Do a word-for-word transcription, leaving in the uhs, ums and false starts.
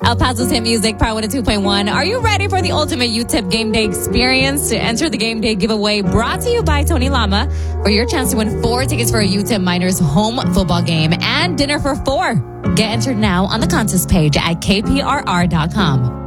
El Paso's hit music, Power one oh two point one. Are you ready for the ultimate U-Tip game day experience? To enter the game day giveaway brought to you by Tony Lama for your chance to win four tickets for a U-Tip Miners home football game and dinner for four. Get entered now on the contest page at k p r r dot com.